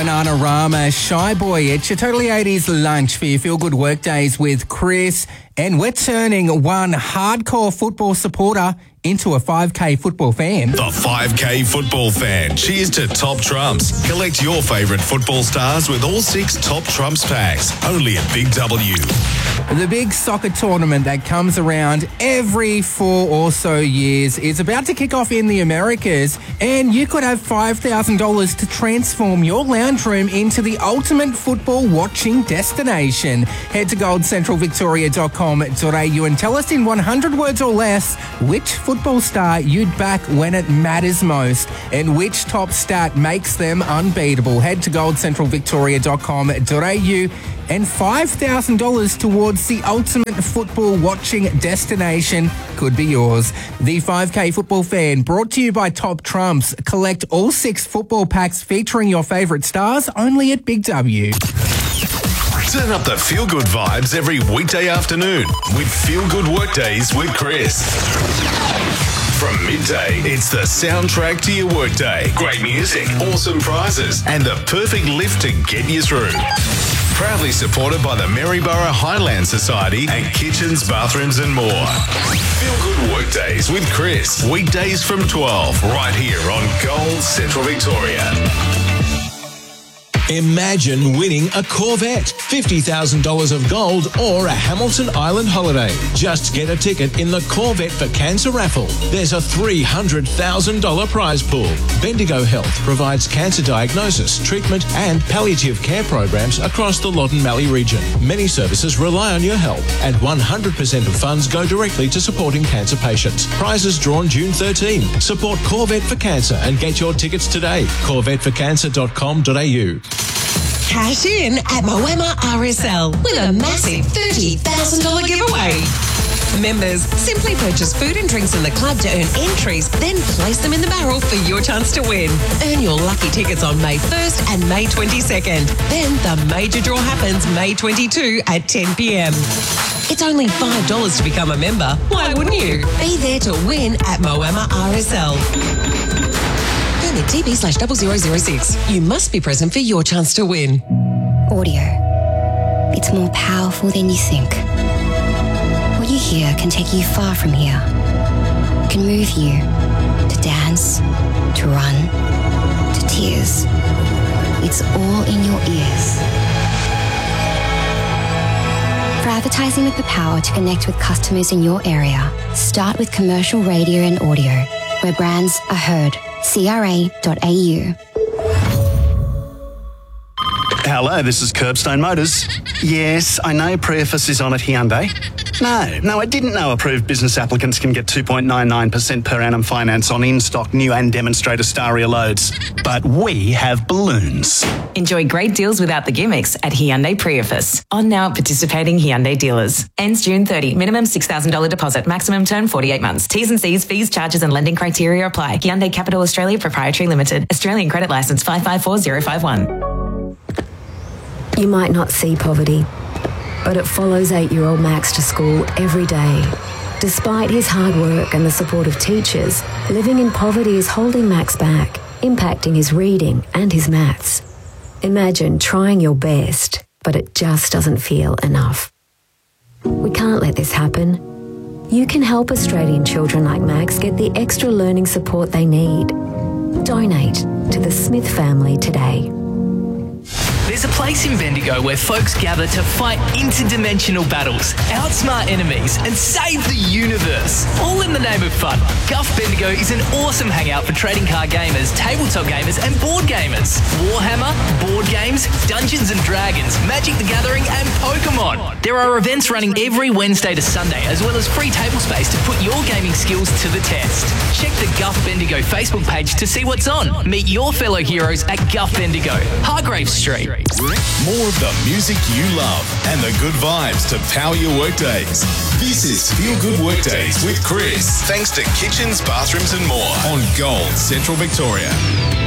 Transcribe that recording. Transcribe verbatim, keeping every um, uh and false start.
Bananarama, Shy Boy. It's your Totally eighties lunch for your Feel Good Workdays with Chris. And we're turning one hardcore football supporter into a five K football fan. The five K football fan. Cheers to Top Trumps. Collect your favourite football stars with all six Top Trumps packs. Only at Big W. The big soccer tournament that comes around every four or so years is about to kick off in the Americas, and you could have five thousand dollars to transform your lounge room into the ultimate football watching destination. Head to gold central victoria dot com dot a u and tell us in one hundred words or less which football star you'd back when it matters most and which top stat makes them unbeatable. Head to gold central victoria dot com dot a u and five thousand dollars towards the ultimate football watching destination could be yours. The five K football fan, brought to you by Top Trumps. Collect all six football packs featuring your favourite stars only at Big W. Turn up the feel-good vibes every weekday afternoon with Feel Good Workdays with Chris. From midday, it's the soundtrack to your workday. Great music, awesome prizes, and the perfect lift to get you through. Proudly supported by the Maryborough Highland Society and kitchens, bathrooms and more. Feel Good Workdays with Chris. Weekdays from twelve, right here on Gold Central Victoria. Imagine winning a Corvette, fifty thousand dollars of gold or a Hamilton Island holiday. Just get a ticket in the Corvette for Cancer raffle. There's a three hundred thousand dollars prize pool. Bendigo Health provides cancer diagnosis, treatment and palliative care programs across the Loddon Mallee region. Many services rely on your help and one hundred percent of funds go directly to supporting cancer patients. Prizes drawn June thirteenth. Support Corvette for Cancer and get your tickets today. corvette for cancer dot com dot a u. Cash in at Moama R S L with a massive thirty thousand dollars giveaway. Members, simply purchase food and drinks in the club to earn entries, then place them in the barrel for your chance to win. Earn your lucky tickets on May first and May twenty-second. Then the major draw happens May twenty-second at ten p.m. It's only five dollars to become a member. Why wouldn't you? Be there to win at Moama R S L. Permit T B slash double zero zero six. You must be present for your chance to win. Audio. It's more powerful than you think. What you hear can take you far from here. Can move you to dance, to run, to tears. It's all in your ears. For advertising with the power to connect with customers in your area, start with commercial radio and audio, where brands are heard. C R A dot A U. Hello, this is Curbstone Motors. Yes, I know Preface is on at Hyundai. No, no, I didn't know approved business applicants can get two point nine nine percent per annum finance on in-stock new and demonstrator Staria loads. But we have balloons. Enjoy great deals without the gimmicks at Hyundai Preface. On now at participating Hyundai dealers. Ends June thirtieth. Minimum six thousand dollars deposit. Maximum term forty-eight months. T's and C's, fees, charges and lending criteria apply. Hyundai Capital Australia Proprietary Limited. Australian credit licence five five four zero five one. You might not see poverty, but it follows eight-year-old Max to school every day. Despite his hard work and the support of teachers, living in poverty is holding Max back, impacting his reading and his maths. Imagine trying your best, but it just doesn't feel enough. We can't let this happen. You can help Australian children like Max get the extra learning support they need. Donate to the Smith family today. There's a place in Bendigo where folks gather to fight interdimensional battles, outsmart enemies, and save the universe. All in the name of fun. Guff Bendigo is an awesome hangout for trading card gamers, tabletop gamers, and board gamers. Warhammer, board games, Dungeons and Dragons, Magic the Gathering, and Pokemon. There are events running every Wednesday to Sunday, as well as free table space to put your gaming skills to the test. Check the Guff Bendigo Facebook page to see what's on. Meet your fellow heroes at Guff Bendigo, Hargrave Street. More of the music you love and the good vibes to power your workdays. This is Feel Good Workdays with Chris. Thanks to kitchens, bathrooms and more on Gold Central Victoria.